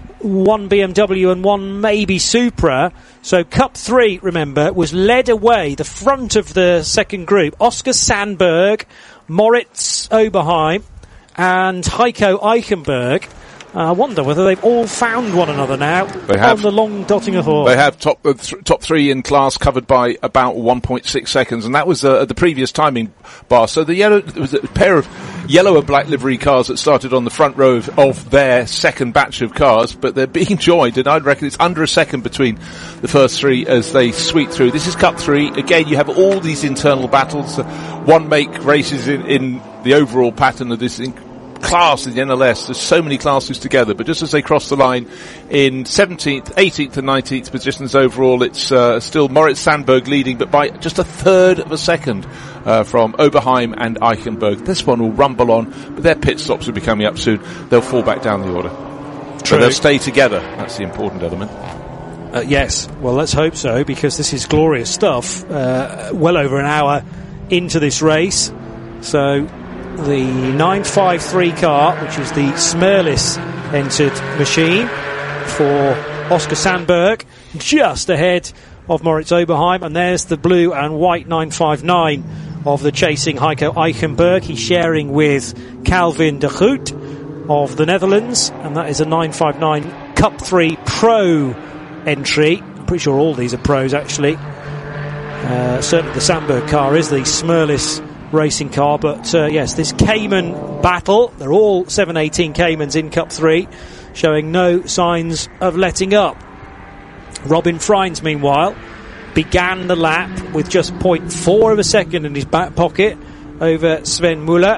one B M W and one maybe Supra. So Cup three, remember, was led away, the front of the second group. Oscar Sandberg, Moritz Oberheim and Heiko Eichenberg. I wonder whether they've all found one another now they have, on the long Döttinger Hohe. They have top uh, th- top three in class covered by about one point six seconds, and that was uh, the previous timing bar. So the yellow, there was a pair of yellow and black livery cars that started on the front row of, of their second batch of cars, but they're being joined, and I'd reckon it's under a second between the first three as they sweep through. This is Cup three. Again, you have all these internal battles. Uh, one make races in, in the overall pattern of this in- class in the N L S. There's so many classes together, but just as they cross the line in seventeenth, eighteenth and nineteenth positions overall, it's uh, still Moritz Sandberg leading, but by just a third of a second uh, from Oberheim and Eichenberg. This one will rumble on, but their pit stops will be coming up soon. They'll fall back down the order. True. So they'll stay together. That's the important element. Uh, yes, well, let's hope so, because this is glorious stuff. Uh, well over an hour into this race. So the nine five three car, which is the Smerlis entered machine for Oscar Sandberg, just ahead of Moritz Oberheim, and there's the blue and white nine five nine of the chasing Heiko Eichenberg. He's sharing with Calvin de Groot of the Netherlands, and that is a nine five nine Cup three Pro entry. I'm pretty sure all these are pros, actually. Uh, certainly the Sandberg car is the Smerlis racing car, but uh, yes, this Cayman battle, they're all seven eighteen Caymans in Cup three, showing no signs of letting up. Robin Freins, meanwhile, began the lap with just zero point four of a second in his back pocket over Sven Müller,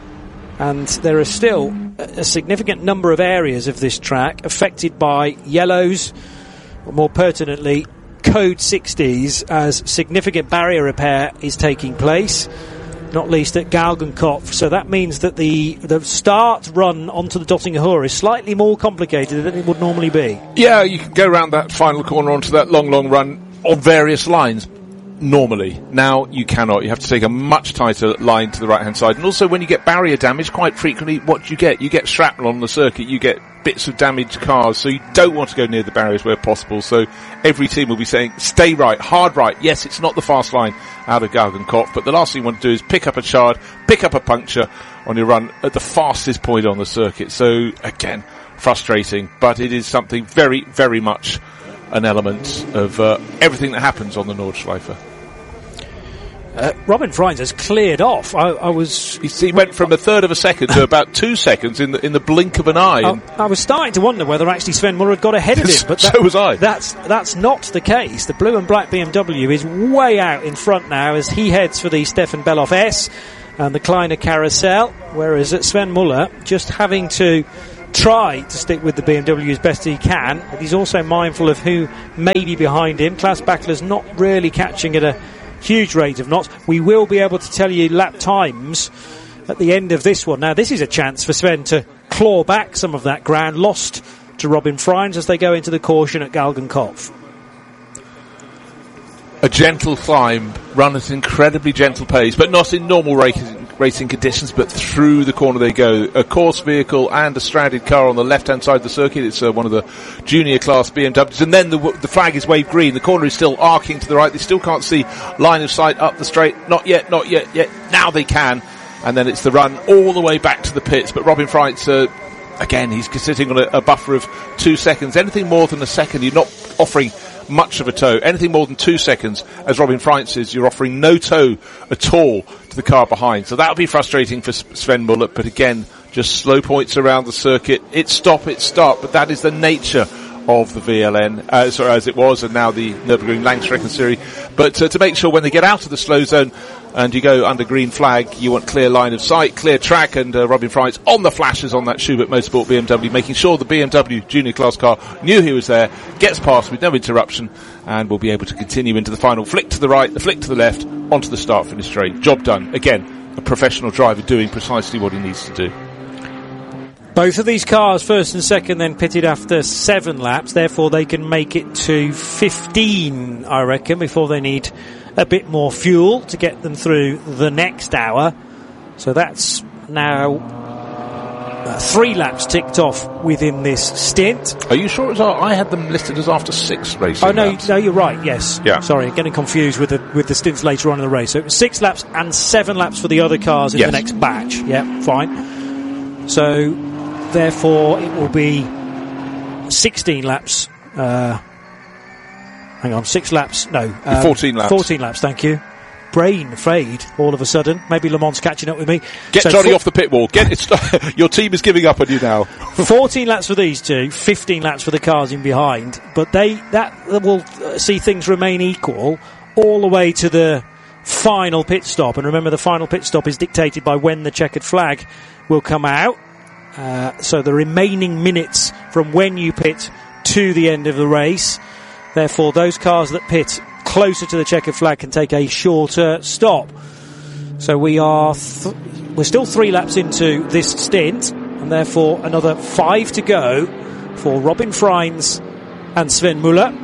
and there are still a significant number of areas of this track affected by yellows, or more pertinently code sixties, as significant barrier repair is taking place, not least at Galgenkopf. So that means that the the start run onto the Döttinger Hohe is slightly more complicated than it would normally be. Yeah, you can go around that final corner onto that long, long run on various lines normally. Now you cannot. You have to take a much tighter line to the right-hand side. And also when you get barrier damage, quite frequently, what do you get? You get shrapnel on the circuit. You get bits of damaged cars, so you don't want to go near the barriers where possible. So every team will be saying, stay right, hard right. Yes, it's not the fast line out of Galgenkopf, but the last thing you want to do is pick up a shard, pick up a puncture on your run at the fastest point on the circuit. So again, frustrating, but it is something very, very much an element of uh, everything that happens on the Nordschleife. Uh, Robin Freins has cleared off. I, I was. He went from a third of a second to about two seconds in the in the blink of an eye. I, I was starting to wonder whether actually Sven Muller had got ahead of him, but that, so was I. That's that's not the case. The blue and black B M W is way out in front now as he heads for the Stefan Bellof S and the Kleiner Carousel, whereas at Sven Muller just having to try to stick with the B M W as best he can, but he's also mindful of who may be behind him. Klaus Bachler's not really catching at a huge rate of knots. We will be able to tell you lap times at the end of this one. Now, this is a chance for Sven to claw back some of that ground lost to Robin Freins as they go into the caution at Galgenkopf. A gentle climb, run at an incredibly gentle pace, but not in normal racing, racing conditions, but through the corner they go. A course vehicle and a stranded car on the left-hand side of the circuit. It's uh, one of the junior class B M Ws. And then the, the flag is waved green. The corner is still arcing to the right. They still can't see line of sight up the straight. Not yet, not yet, yet. Now they can. And then it's the run all the way back to the pits. But Robin Freins, uh, again, he's sitting on a, a buffer of two seconds. Anything more than a second, you're not offering much of a tow. Anything more than two seconds, as Robin Freins is, you're offering no tow at all to the car behind. So that would be frustrating for Sven Muller, but again, just slow points around the circuit. It's stop, it's start, but that is the nature of the V L N, uh, sorry, as it was, and now the Nürburgring Langstrecken Series. But uh, to make sure when they get out of the slow zone and you go under green flag, you want clear line of sight, clear track, and uh, Robin Freins on the flashes on that Schubert Motorsport B M W, making sure the B M W junior class car knew he was there, gets past with no interruption, and will be able to continue into the final flick to the right, the flick to the left, onto the start-finish straight. Job done. Again, a professional driver doing precisely what he needs to do. Both of these cars, first and second, then pitted after seven laps. Therefore, they can make it to fifteen, I reckon, before they need a bit more fuel to get them through the next hour. So that's now uh, three laps ticked off within this stint. Are you sure it was? I had them listed as after six racing Oh no, laps. no, you're right. Yes. Yeah. Sorry, getting confused with the with the stints later on in the race. So it was six laps and seven laps for the other cars in yes. the next batch. Yeah, fine. So. Therefore, it will be sixteen laps. Uh, hang on, six laps. No, um, fourteen laps. Fourteen laps. Thank you. Brain fade all of a sudden. Maybe Le Mans catching up with me. Get so Johnny fo- off the pit wall. Get it. Your team is giving up on you now. Fourteen laps for these two. Fifteen laps for the cars in behind. But they that will see things remain equal all the way to the final pit stop. And remember, the final pit stop is dictated by when the checkered flag will come out. Uh, so the remaining minutes from when you pit to the end of the race. Therefore, those cars that pit closer to the checkered flag can take a shorter stop. So we are th- we're still three laps into this stint, and therefore another five to go for Robin Freins and Sven Muller.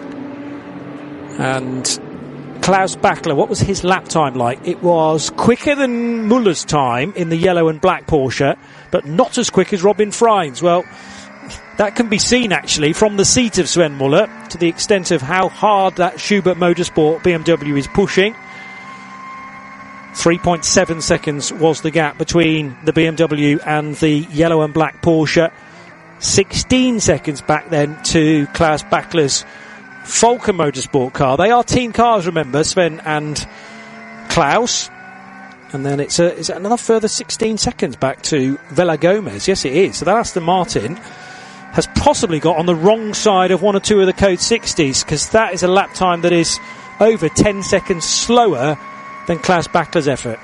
And Klaus Bachler, what was his lap time like? It was quicker than Muller's time in the yellow and black Porsche, but not as quick as Robin Freins. Well, that can be seen actually from the seat of Sven Muller to the extent of how hard that Schubert Motorsport B M W is pushing. three point seven seconds was the gap between the B M W and the yellow and black Porsche. sixteen seconds back then to Klaus Bachler's Volker Motorsport car. They are team cars, remember, Sven and Klaus. And then it's, a, it's another further sixteen seconds back to Vela Gomez. Yes, it is. So that Aston Martin has possibly got on the wrong side of one or two of the Code sixties, because that is a lap time that is over ten seconds slower than Klaus Bachler's effort.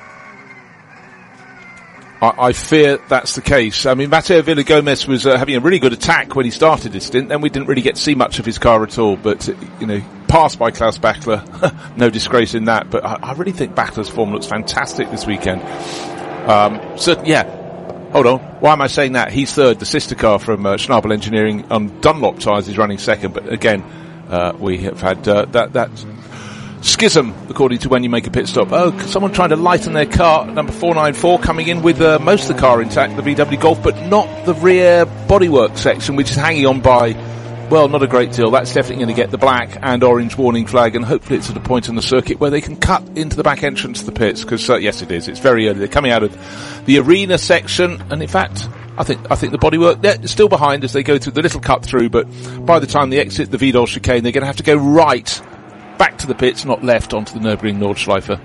I, I fear that's the case. I mean, Matteo Villagomez was uh, having a really good attack when he started his stint. Then we didn't really get to see much of his car at all. But, uh, you know, passed by Klaus Bachler. No disgrace in that. But I, I really think Bachler's form looks fantastic this weekend. Um, so, yeah. Hold on. Why am I saying that? He's third. The sister car from uh, Schnabel Engineering on Dunlop tyres is running second. But again, uh, we have had uh, that... that schism, according to When You Make a Pit Stop. Oh, someone trying to lighten their car, number four nine four, coming in with uh, most of the car intact, the V W Golf, but not the rear bodywork section, which is hanging on by, well, not a great deal. That's definitely going to get the black and orange warning flag, and hopefully it's at a point in the circuit where they can cut into the back entrance of the pits, because, uh, yes, it is. It's very early. They're coming out of the arena section, and in fact, I think I think the bodywork, they're still behind as they go through the little cut through, but by the time they exit the Vidal chicane, they're going to have to go right back to the pits, not left onto the Nürburgring Nordschleife.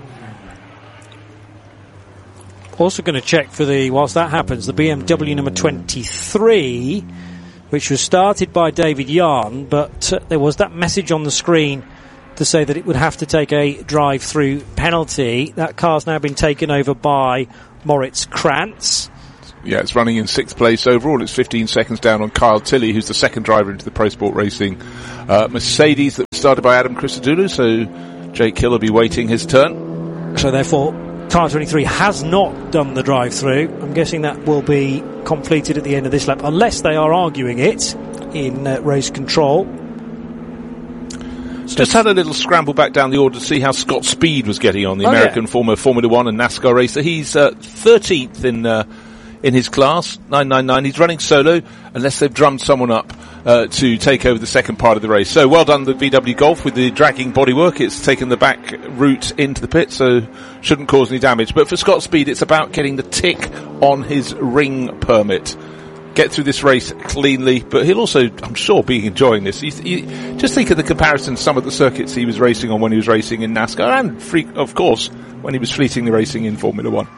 Also going to check for the, whilst that happens, the B M W number twenty-three, which was started by David Yarn, but uh, there was that message on the screen to say that it would have to take a drive-through penalty. That car's now been taken over by Moritz Krantz. Yeah, it's running in sixth place overall. It's fifteen seconds down on Kyle Tilley, who's the second driver into the Pro Sport Racing uh, Mercedes that was started by Adam Christodoulou, so Jake Hill will be waiting his turn. So therefore, car twenty-three has not done the drive-through. I'm guessing that will be completed at the end of this lap, unless they are arguing it in uh, race control. So just had a little scramble back down the order to see how Scott Speed was getting on, the oh, American yeah. former Formula One and NASCAR racer. He's uh, thirteenth in uh, in his class, nine ninety-nine. He's running solo, unless they've drummed someone up uh, to take over the second part of the race. So well done, the V W Golf, with the dragging bodywork. It's taken the back route into the pit, so shouldn't cause any damage. But for Scott Speed, it's about getting the tick on his ring permit. Get through this race cleanly, but he'll also, I'm sure, be enjoying this. You, you, just think of the comparison to some of the circuits he was racing on when he was racing in NASCAR, and, free, of course, when he was fleetingly racing in Formula One.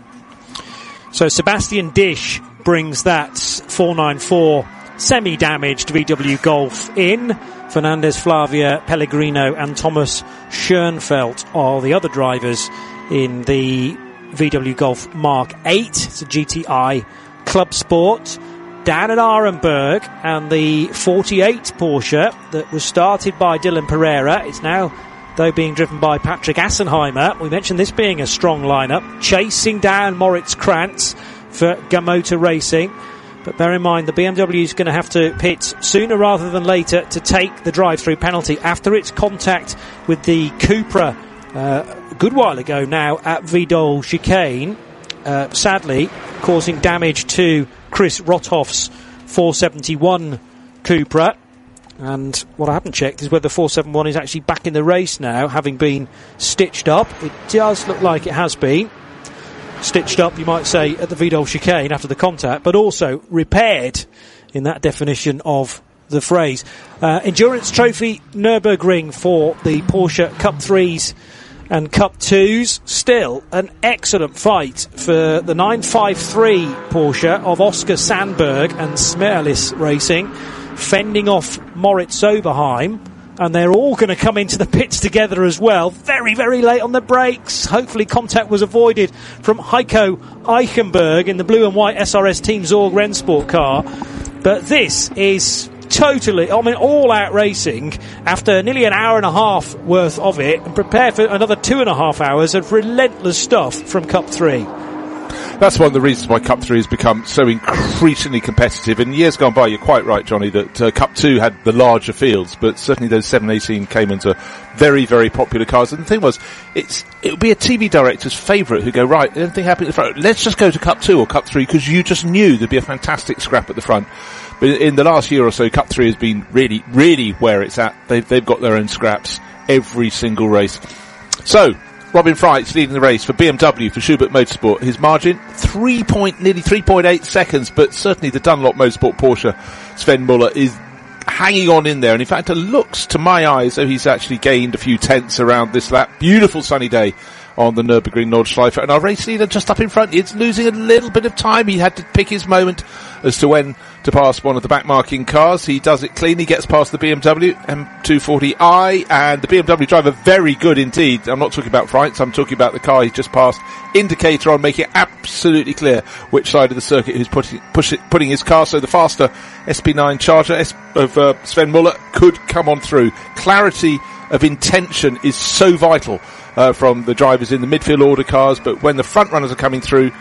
So Sebastian Disch brings that four ninety-four semi-damaged V W Golf in. Fernandez, Flavia, Pellegrino and Thomas Schoenfeld are the other drivers in the V W Golf Mark eight. It's a G T I Club Sport. Dan and Arenberg and the forty-eight Porsche that was started by Dylan Pereira. It's now, though, being driven by Patrick Assenheimer. We mentioned this being a strong lineup, chasing down Moritz Krantz for Gamota Racing. But bear in mind, the B M W is going to have to pit sooner rather than later to take the drive-through penalty after its contact with the Cupra uh, a good while ago now at Vidal chicane, uh, sadly causing damage to Chris Rothoff's four seventy-one Cupra. And what I haven't checked is whether four seventy-one is actually back in the race now, having been stitched up. It does look like it has been stitched up, you might say, at the Vidal chicane after the contact, but also repaired in that definition of the phrase. Uh, Endurance Trophy Nürburgring for the Porsche Cup threes and Cup twos. Still an excellent fight for the nine fifty-three Porsche of Oscar Sandberg and Smerlis Racing, fending off Moritz Oberheim, and they're all going to come into the pits together as well, very, very late on the brakes. Hopefully contact was avoided from Heiko Eichenberg in the blue and white S R S Team Zorg Rennsport car. But this is totally, I mean, all-out racing after nearly an hour and a half worth of it, and prepare for another two and a half hours of relentless stuff from Cup three. That's one of the reasons why Cup three has become so increasingly competitive. In years gone by, you're quite right, Johnny, that uh, Cup two had the larger fields, but certainly those seven eighteen Caymans are very, very popular cars. And the thing was, it's it would be a T V director's favourite who'd go, right, anything happening at the front, let's just go to Cup two or Cup three, because you just knew there'd be a fantastic scrap at the front. But in the last year or so, Cup three has been really, really where it's at. They've, they've got their own scraps every single race. So, Robin Freit's leading the race for B M W for Schubert Motorsport. His margin, three point, nearly three point eight seconds, but certainly the Dunlop Motorsport Porsche, Sven Muller, is hanging on in there. And in fact, it looks, to my eyes, though he's actually gained a few tenths around this lap. Beautiful sunny day on the Nürburgring Nordschleife. And our race leader just up in front, he's losing a little bit of time. He had to pick his moment as to when to pass one of the backmarking cars. He does it cleanly, gets past the B M W M two forty i, and the B M W driver very good indeed. I'm not talking about Freitz, I'm talking about the car he just passed. Indicator on, making it absolutely clear which side of the circuit he's putting, push it, putting his car, so the faster S P nine Charger S, of uh, Sven Muller could come on through. Clarity of intention is so vital uh, from the drivers in the midfield order cars, but when the front runners are coming through,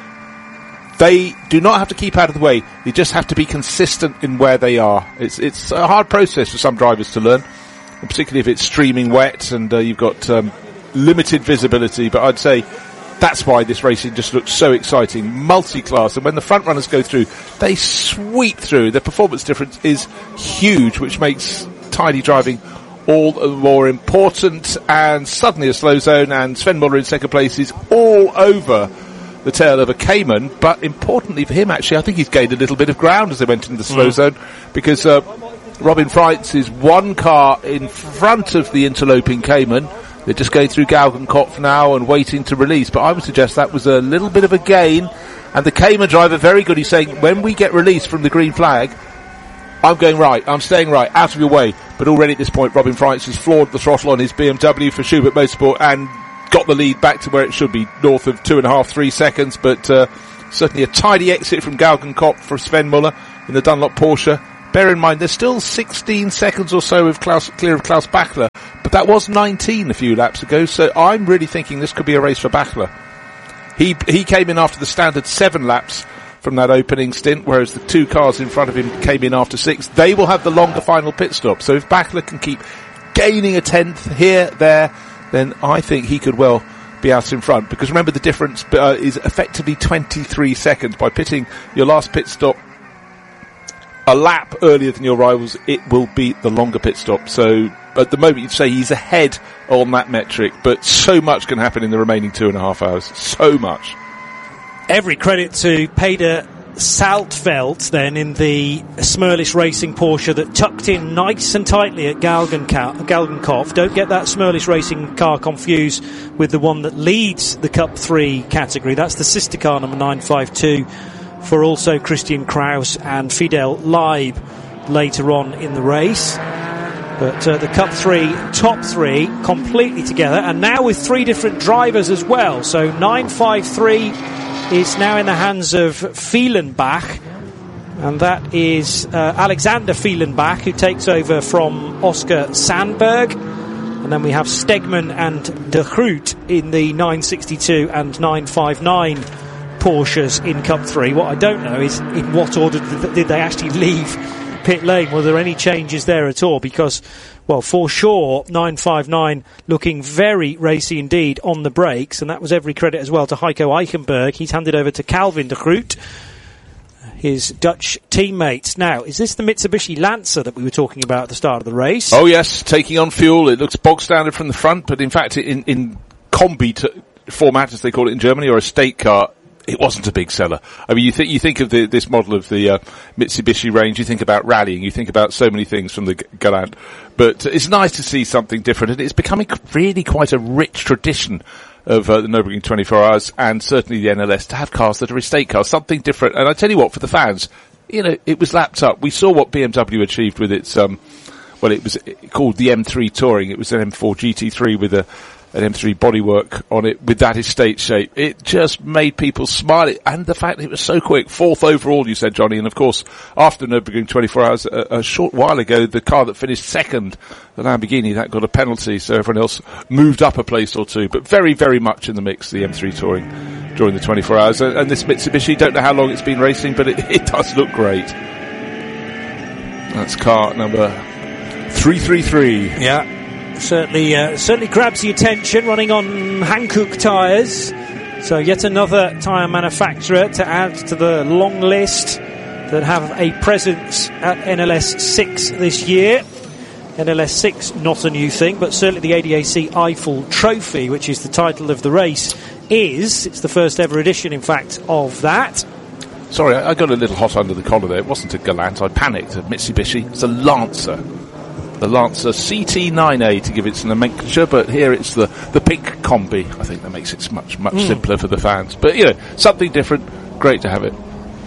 they do not have to keep out of the way. They just have to be consistent in where they are. It's it's a hard process for some drivers to learn. and particularly if it's streaming wet and uh, you've got um, limited visibility. But I'd say that's why this racing just looks so exciting, multi-class, and when the front runners go through, they sweep through. The performance difference is huge, which makes tidy driving all the more important. And suddenly a slow zone, and Sven Muller in second place is all over the tail of a Cayman. But importantly for him, actually, I think he's gained a little bit of ground as they went into the slow mm. zone, because uh, Robin Freitz is one car in front of the interloping Cayman. They're just going through Galgenkopf now and waiting to release. But I would suggest that was a little bit of a gain. And the Cayman driver, very good. He's saying, when we get released from the green flag, I'm going right. I'm staying right. Out of your way. But already at this point, Robin Freitz has floored the throttle on his B M W for Schubert Motorsport and got the lead back to where it should be, north of two and a half, three seconds. But uh, certainly a tidy exit from Galgenkopf for Sven Muller in the Dunlop Porsche. Bear in mind, there's still sixteen seconds or so of Klaus, clear of Klaus Bachler, but that was nineteen a few laps ago, so I'm really thinking this could be a race for Bachler. He he came in after the standard seven laps from that opening stint, whereas the two cars in front of him came in after six. They will have the longer final pit stop, so if Bachler can keep gaining a tenth here, there, then I think he could well be out in front, because remember the difference uh, is effectively twenty-three seconds. By pitting your last pit stop a lap earlier than your rivals, it will be the longer pit stop. So at the moment you'd say he's ahead on that metric, but so much can happen in the remaining two and a half hours. So much. Every credit to Peder Saltveldt then in the Smerlish Racing Porsche that tucked in nice and tightly at Galgenkopf. Don't get that Smerlish Racing car confused with the one that leads the Cup three category. That's the sister car, number nine five two. For also Christian Kraus and Fidel Leib later on in the race. But uh, the Cup three, top three, completely together, and now with three different drivers as well. So nine five three is now in the hands of Fehlenbach, and that is uh, Alexander Fehlenbach, who takes over from Oscar Sandberg. And then we have Stegman and De Groot in the nine sixty-two and nine fifty-nine Porsches in Cup three. What I don't know is in what order did they actually leave pit lane. Were there any changes there at all? Because, well, for sure, nine fifty-nine looking very racy indeed on the brakes, and that was every credit as well to Heiko Eichenberg. He's handed over to Calvin De Groot, his Dutch teammates. Now, is this the Mitsubishi Lancer that we were talking about at the start of the race? Oh yes, taking on fuel. It looks bog standard from the front, but in fact in, in combi t- format, as they call it in Germany, or a state car, it wasn't a big seller. I mean, you think, you think of the, this model of the, uh, Mitsubishi range, you think about rallying, you think about so many things from the G- Galant. But uh, it's nice to see something different, and it's becoming really quite a rich tradition of uh, the Nürburgring twenty-four hours, and certainly the N L S, to have cars that are estate cars, something different. And I tell you what, for the fans, you know, it was lapped up. We saw what B M W achieved with its, um, well, it was called the M three Touring. It was an M four G T three with a, an M three bodywork on it with that estate shape. It just made people smile. And the fact that it was so quick, fourth overall, you said, Johnny. And of course, after Nürburgring twenty-four hours, a, a short while ago, the car that finished second, the Lamborghini, that got a penalty, so everyone else moved up a place or two. But very, very much in the mix, the M three Touring during the twenty-four hours. And, and this Mitsubishi, don't know how long it's been racing, but it, it does look great. That's car number three three three. Yeah. Certainly, uh, certainly grabs the attention, running on Hankook tyres. So yet another tyre manufacturer to add to the long list that have a presence at N L S six this year. N L S six, not a new thing, but certainly the A D A C Eiffel Trophy, which is the title of the race, is. It's the first ever edition, in fact, of that. Sorry, I got a little hot under the collar there. It wasn't a Galant. I panicked. A Mitsubishi. It's a Lancer. The Lancer C T nine A to give its nomenclature, but here it's the, the pink combi. I think that makes it much, much mm. simpler for the fans. But, you know, something different. Great to have it.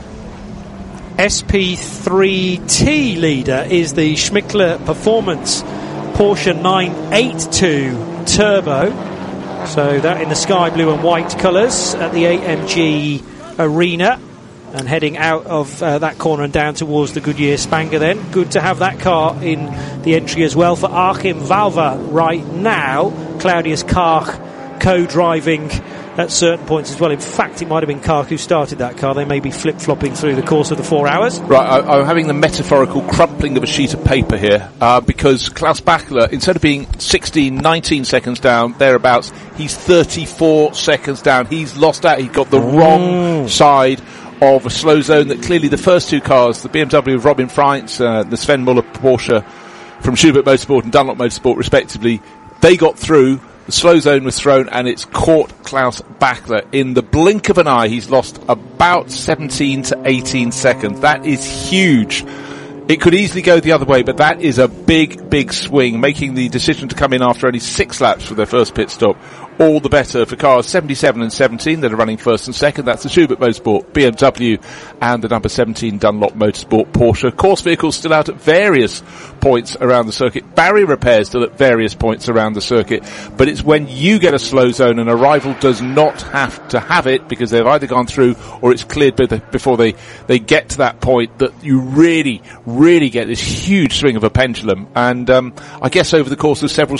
S P three T leader is the Schmickler Performance Porsche nine eighty-two Turbo. So that in the sky blue and white colours at the A M G Arena. And heading out of uh, that corner and down towards the Goodyear Spanger then. Good to have that car in the entry as well for Achim Valver right now. Claudius Karch co-driving at certain points as well. In fact, it might have been Kark who started that car. They may be flip-flopping through the course of the four hours. Right, I, I'm having the metaphorical crumpling of a sheet of paper here, uh, because Klaus Bachler, instead of being sixteen, nineteen seconds down, thereabouts, he's thirty-four seconds down. He's lost out. He got the mm. wrong side of a slow zone that clearly the first two cars, the B M W of Robin Freitz, uh, the Sven Muller Porsche from Schubert Motorsport and Dunlop Motorsport respectively, they got through. The slow zone was thrown and it's caught Klaus Bachler. In the blink of an eye, he's lost about seventeen to eighteen seconds. That is huge. It could easily go the other way, but that is a big, big swing, making the decision to come in after only six laps for their first pit stop all the better for cars seventy-seven and seventeen that are running first and second. That's the Schubert Motorsport, B M W, and the number seventeen Dunlop Motorsport Porsche. Course vehicles still out at various points around the circuit. Barrier repairs still at various points around the circuit. But it's when you get a slow zone and a rival does not have to have it because they've either gone through or it's cleared before they, they get to that point that you really, really get this huge swing of a pendulum. And um, I guess over the course of several